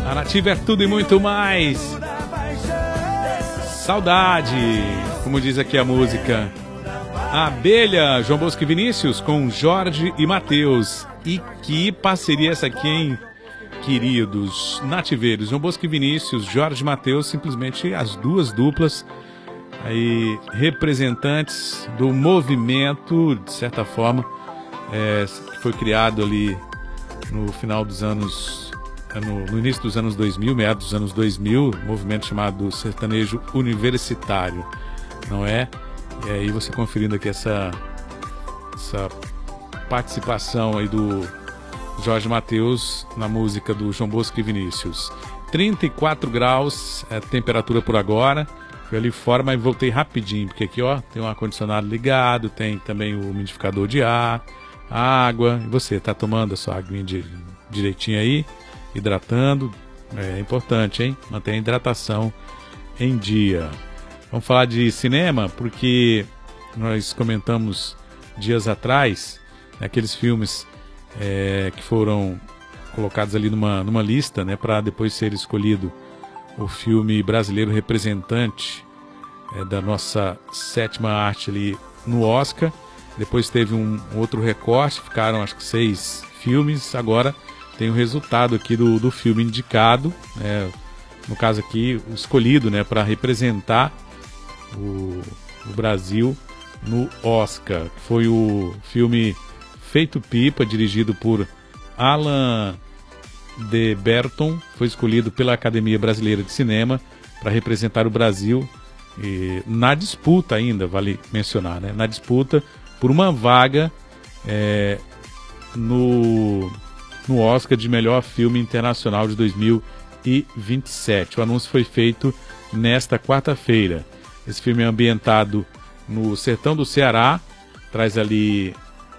A Nativa é tudo e muito mais. Saudade, como diz aqui a música. Abelha, João Bosco e Vinícius com Jorge e Matheus. E que parceria essa aqui, hein, queridos nativeiros? João Bosco e Vinícius, Jorge e Matheus, simplesmente as duas duplas aí, representantes do movimento, de certa forma, que foi criado ali no final dos anos, no início dos anos 2000, meados dos anos 2000, movimento chamado sertanejo universitário, não é? E aí você conferindo aqui essa participação aí do Jorge Matheus na música do João Bosco e Vinícius. 34 graus, temperatura por agora. Fui ali fora, mas voltei rapidinho, porque aqui, ó, tem um ar-condicionado ligado, tem também o umidificador de ar, água. E você, tá tomando a sua aguinha direitinho aí, hidratando? É importante, hein? Manter a hidratação em dia. Vamos falar de cinema, porque nós comentamos dias atrás, aqueles filmes que foram colocados ali numa lista, né, para depois ser escolhido o filme brasileiro representante da nossa sétima arte ali no Oscar. Depois teve um outro recorte, ficaram acho que 6 filmes. Agora tem o resultado aqui do filme indicado, no caso aqui o escolhido, né, para representar o Brasil no Oscar. Foi o filme Feito Pipa, dirigido por Alan de Botton. Foi escolhido pela Academia Brasileira de Cinema para representar o Brasil na disputa ainda, vale mencionar, né? Na disputa por uma vaga no Oscar de melhor filme internacional de 2027. O anúncio foi feito nesta quarta-feira. Esse filme é ambientado no sertão do Ceará, traz ali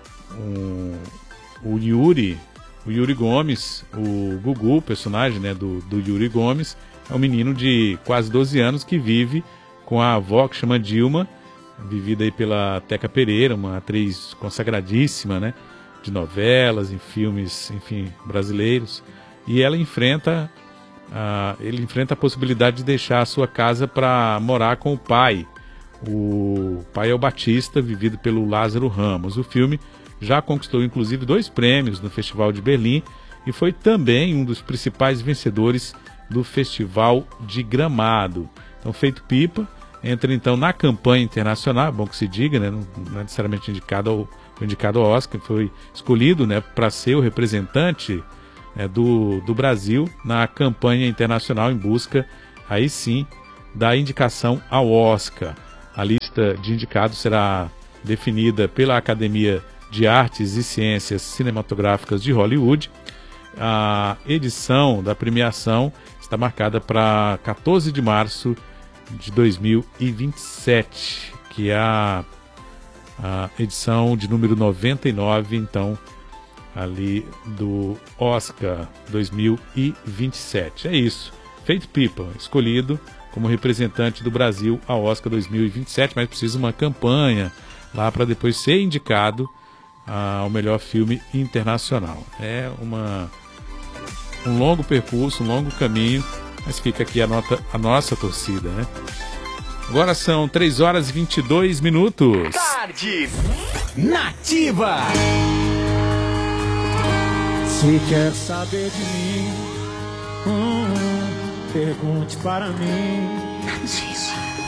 o Yuri Gomes, o Gugu, personagem, né, do Yuri Gomes. É um menino de quase 12 anos que vive com a avó, que chama Dilma, vivida aí pela Teca Pereira, uma atriz consagradíssima, né, de novelas, em filmes, enfim, brasileiros. E ele enfrenta a possibilidade de deixar a sua casa para morar com o pai. O pai é o Batista, vivido pelo Lázaro Ramos. O filme já conquistou inclusive 2 prêmios no Festival de Berlim e foi também um dos principais vencedores do Festival de Gramado. Então, Feito Pipa entra então na campanha internacional, bom que se diga, né? Não é necessariamente indicado ao Oscar, foi escolhido, né, para ser o representante do Brasil na campanha internacional em busca, aí sim, da indicação ao Oscar. A lista de indicados será definida pela Academia de Artes e Ciências Cinematográficas de Hollywood. A edição da premiação está marcada para 14 de março de 2027, que é a edição de número 99, então, ali do Oscar 2027. É isso. Feito Pipa, escolhido como representante do Brasil ao Oscar 2027, mas precisa uma campanha lá para depois ser indicado ao melhor filme internacional. É um longo percurso, um longo caminho, mas fica aqui a nossa torcida, né? Agora são 3 horas e 22 minutos. Tarde Nativa. Se quer saber de mim, pergunte para mim.